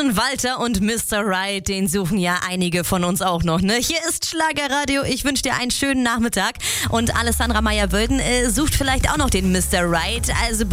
Jochen Walter und Mr. Right, den suchen ja einige von uns auch noch, ne? Hier ist Schlagerradio, ich wünsche dir einen schönen Nachmittag und Alessandra Meyer-Wölden sucht vielleicht auch noch den Mr. Right, also